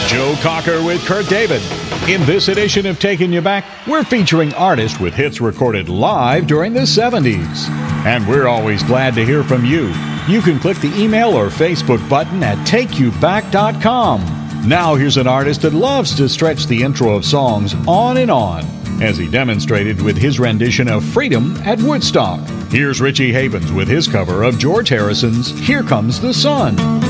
Joe Cocker with Kurt David. In this edition of Taking You Back, we're featuring artists with hits recorded live during the 70s. And we're always glad to hear from you. You can click the email or Facebook button at takeyouback.com. Now here's an artist that loves to stretch the intro of songs on and on, as he demonstrated with his rendition of Freedom at Woodstock. Here's Richie Havens with his cover of George Harrison's Here Comes the Sun.